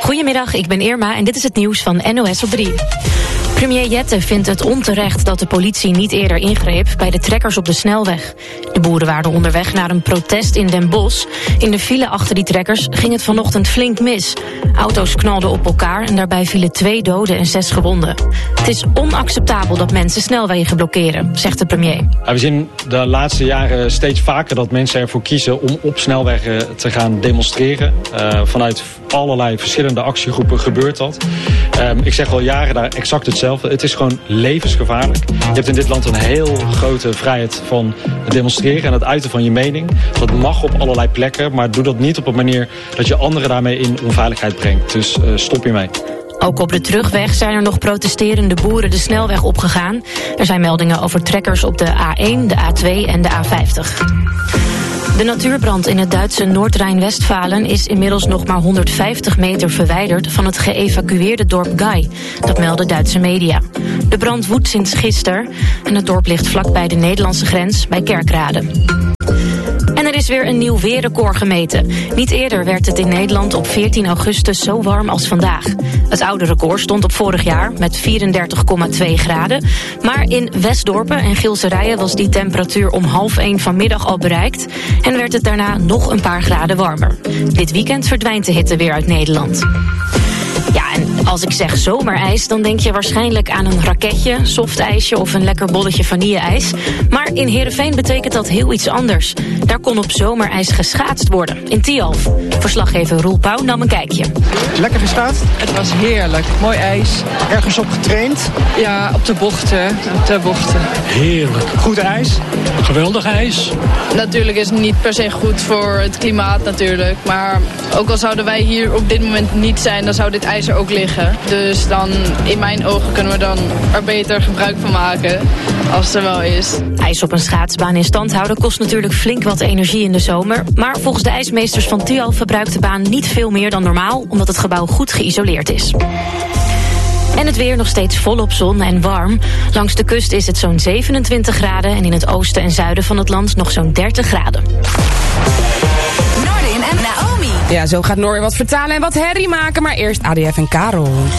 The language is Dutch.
Goedemiddag, ik ben Irma en dit is het nieuws van NOS op 3. Premier Jette vindt het onterecht dat de politie niet eerder ingreep bij de trekkers op de snelweg. De boeren waren onderweg naar een protest in Den Bosch. In de file achter die trekkers ging het vanochtend flink mis. Auto's knalden op elkaar en daarbij vielen 2 doden en 6 gewonden. Het is onacceptabel dat mensen snelwegen blokkeren, zegt de premier. We zien de laatste jaren steeds vaker dat mensen ervoor kiezen om op snelwegen te gaan demonstreren. Vanuit allerlei verschillende actiegroepen gebeurt dat. Ik zeg al jaren daar exact hetzelfde. Het is gewoon levensgevaarlijk. Je hebt in dit land een heel grote vrijheid van het demonstreren en het uiten van je mening. Dat mag op allerlei plekken, maar doe dat niet op een manier dat je anderen daarmee in onveiligheid brengt. Dus stop hiermee. Ook op de terugweg zijn er nog protesterende boeren de snelweg opgegaan. Er zijn meldingen over trekkers op de A1, de A2 en de A50. De natuurbrand in het Duitse Noord-Rijn-Westfalen is inmiddels nog maar 150 meter verwijderd van het geëvacueerde dorp Gai. Dat melden Duitse media. De brand woedt sinds gisteren en het dorp ligt vlakbij de Nederlandse grens bij Kerkrade. En er is weer een nieuw weerrecord gemeten. Niet eerder werd het in Nederland op 14 augustus zo warm als vandaag. Het oude record stond op vorig jaar met 34,2 graden. Maar in Westdorpen en Gilserijen was die temperatuur om 12:30 vanmiddag al bereikt. En werd het daarna nog een paar graden warmer. Dit weekend verdwijnt de hitte weer uit Nederland. Ja, en als ik zeg zomerijs, dan denk je waarschijnlijk aan een raketje, softijsje of een lekker bolletje vanille-ijs. Maar in Heerenveen betekent dat heel iets anders. Daar kon op zomerijs geschaatst worden, in Tialf. Verslaggever Roel Pauw nam een kijkje. Lekker geschaatst? Het was heerlijk, mooi ijs. Ergens op getraind? Ja, op de bochten. Heerlijk. Goed ijs? Geweldig ijs. Natuurlijk is het niet per se goed voor het klimaat natuurlijk. Maar ook al zouden wij hier op dit moment niet zijn, dan zou dit ijs er ook liggen. Dus dan, in mijn ogen, kunnen we dan er beter gebruik van maken als het er wel is. Ijs op een schaatsbaan in stand houden kost natuurlijk flink wat energie in de zomer. Maar volgens de ijsmeesters van Tialf verbruikt de baan niet veel meer dan normaal, omdat het gebouw goed geïsoleerd is. En het weer nog steeds volop zon en warm. Langs de kust is het zo'n 27 graden en in het oosten en zuiden van het land nog zo'n 30 graden. Noordin en Naomi. Ja, zo gaat Noor wat vertalen en wat herrie maken, maar eerst ADF en Karel.